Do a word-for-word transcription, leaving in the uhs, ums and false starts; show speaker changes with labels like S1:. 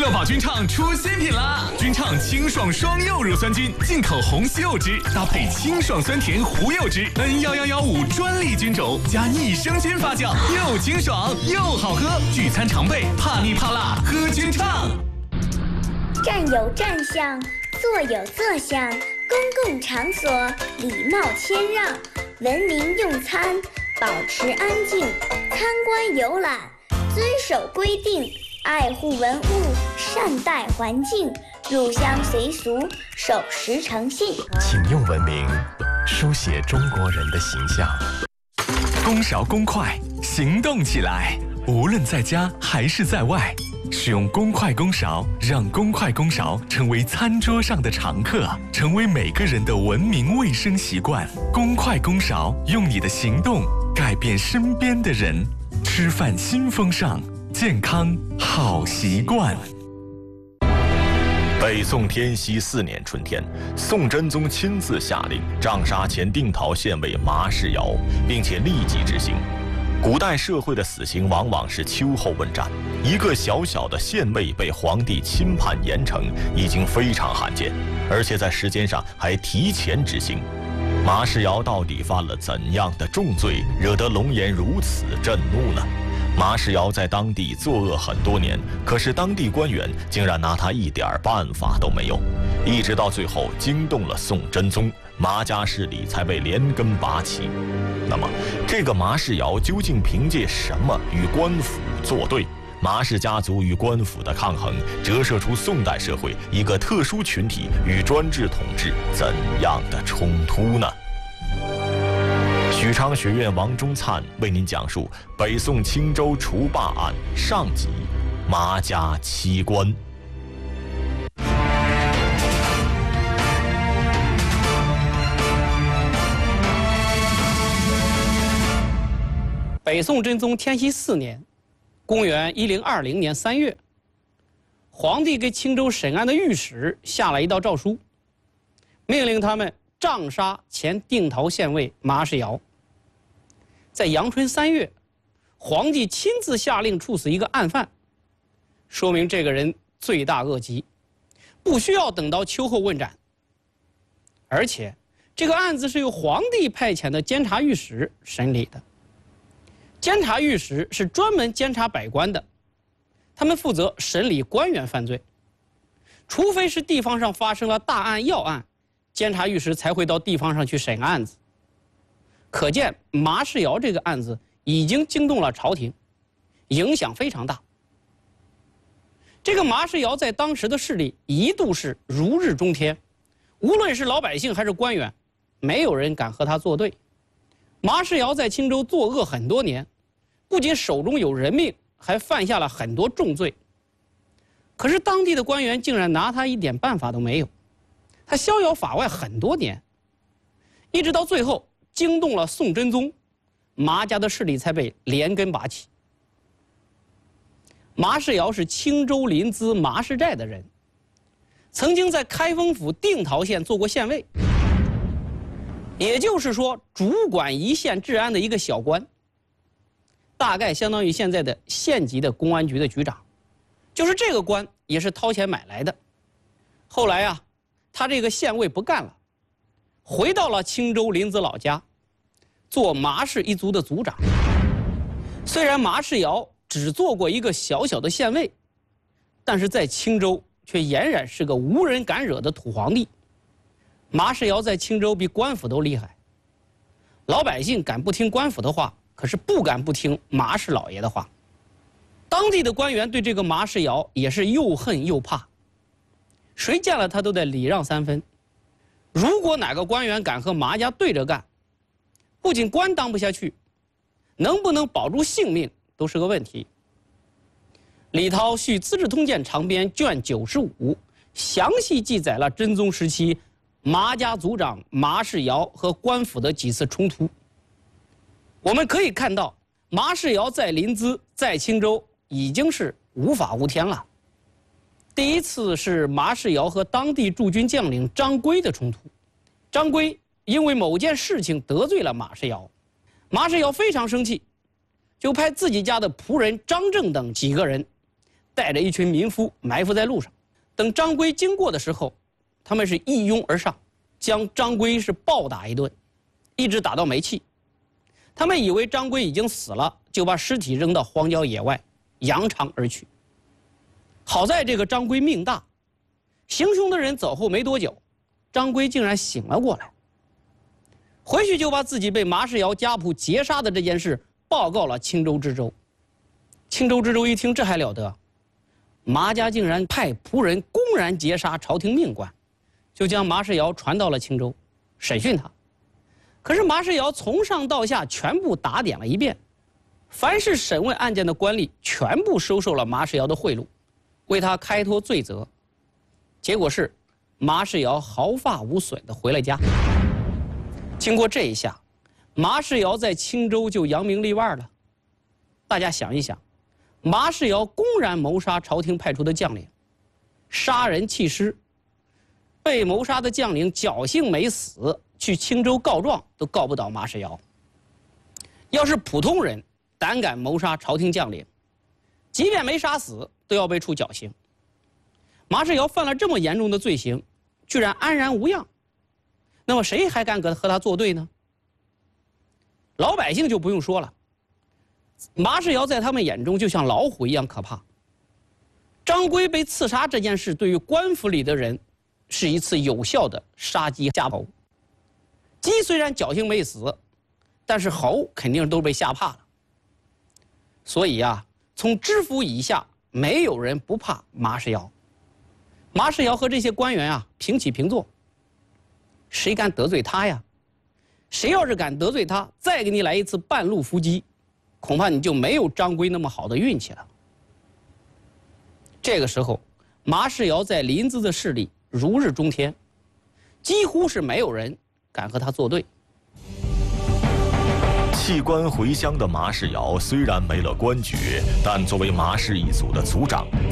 S1: 热宝君畅出新品啦！君畅清爽双柚乳酸菌，进口红西柚汁搭配清爽酸甜胡柚汁 ，N 一一一五专利菌种加益生菌发酵，又清爽又好喝。聚餐常备，怕腻怕辣喝君畅。
S2: 站有站相，坐有坐相，公共场所礼貌谦让，文明用餐，保持安静，参观游览，遵守规定。爱护文物，善待环境，入乡随俗，守时诚信。
S3: 请用文明书写中国人的形象。公勺公筷，行动起来！无论在家还是在外，使用公筷公勺，让公筷公勺成为餐桌上的常客，成为每个人的文明卫生习惯。公筷公勺，用你的行动改变身边的人。吃饭新风尚。健康好习惯。
S4: 北宋天熙四年春天，宋真宗亲自下令杖杀前定陶县尉麻世尧，并且立即执行。古代社会的死刑往往是秋后问斩，一个小小的县尉被皇帝亲判严惩，已经非常罕见，而且在时间上还提前执行。麻世尧到底犯了怎样的重罪，惹得龙颜如此震怒呢？麻世尧在当地作恶很多年，可是当地官员竟然拿他一点办法都没有，一直到最后惊动了宋真宗，麻家势力才被连根拔起。那么，这个麻世尧究竟凭借什么与官府作对？麻氏家族与官府的抗衡，折射出宋代社会一个特殊群体与专制统治怎样的冲突呢？许昌学院王忠灿为您讲述北宋青州除霸案上集：麻家七官。
S5: 北宋真宗天熙四年，公元一零二零年三月，皇帝给青州审案的御史下了一道诏书，命令他们杖杀前定陶县尉麻世尧。在阳春三月，皇帝亲自下令处死一个案犯，说明这个人罪大恶极，不需要等到秋后问斩。而且，这个案子是由皇帝派遣的监察御史审理的。监察御史是专门监察百官的，他们负责审理官员犯罪，除非是地方上发生了大案要案，监察御史才会到地方上去审案子。可见麻世尧这个案子已经惊动了朝廷，影响非常大。这个麻世尧在当时的势力一度是如日中天，无论是老百姓还是官员，没有人敢和他作对。麻世尧在青州作恶很多年，不仅手中有人命，还犯下了很多重罪。可是当地的官员竟然拿他一点办法都没有，他逍遥法外很多年，一直到最后惊动了宋真宗，麻家的势力才被连根拔起。麻世尧是青州临淄麻市寨的人，曾经在开封府定陶县做过县尉，也就是说主管一县治安的一个小官，大概相当于现在的县级的公安局的局长。就是这个官也是掏钱买来的。后来啊，他这个县尉不干了，回到了青州临淄老家，做麻氏一族的族长。虽然麻世尧只做过一个小小的县尉，但是在青州却俨然是个无人敢惹的土皇帝。麻世尧在青州比官府都厉害，老百姓敢不听官府的话，可是不敢不听麻氏老爷的话。当地的官员对这个麻世尧也是又恨又怕，谁见了他都得礼让三分。如果哪个官员敢和麻家对着干，不仅官当不下去，能不能保住性命都是个问题。李涛续《资治通鉴长编》卷九十五详细记载了真宗时期麻家族长麻世尧和官府的几次冲突。我们可以看到，麻世尧在临淄、在青州已经是无法无天了。第一次是麻世尧和当地驻军将领张圭的冲突，张圭因为某件事情得罪了麻世尧，麻世尧非常生气，就派自己家的仆人张正等几个人， 带着一群民夫埋伏在路上。等张圭经过的时候，他们是一拥而上，将张圭是暴打一顿，一直打到没气。他们以为张圭已经死了，就把尸体扔到荒郊野外，扬长而去。好在这个张圭命大，行凶的人走后没多久，张圭竟然醒了过来。回去就把自己被马世尧家仆劫杀的这件事报告了青州知州。青州知州一听，这还了得，马家竟然派仆人公然劫杀朝廷命官，就将马世尧传到了青州，审讯他。可是马世尧从上到下全部打点了一遍，凡是审问案件的官吏全部收受了马世尧的贿赂，为他开脱罪责。结果是马世尧毫发无损地回了家。经过这一下，马世尧在青州就扬名立万了。大家想一想，马世尧公然谋杀朝廷派出的将领，杀人弃尸，被谋杀的将领侥幸没死，去青州告状都告不倒马世尧。要是普通人胆敢谋杀朝廷将领，即便没杀死，都要被处绞刑。马世尧犯了这么严重的罪行，居然安然无恙，那么谁还敢和他作对呢？老百姓就不用说了，马世尧在他们眼中就像老虎一样可怕。张圭被刺杀这件事，对于官府里的人是一次有效的杀鸡吓猴。鸡虽然侥幸没死，但是猴肯定都被吓怕了。所以啊，从知府以下，没有人不怕马世尧。马世尧和这些官员啊平起平坐，谁敢得罪他呀？谁要是敢得罪他，再给你来一次半路伏击，恐怕你就没有张圭那么好的运气了。这个时候，马世尧在临淄的势力如日中天，几乎是没有人敢和他作对。
S4: 弃官回乡的马世尧虽然没了官爵，但作为马氏一族的族长，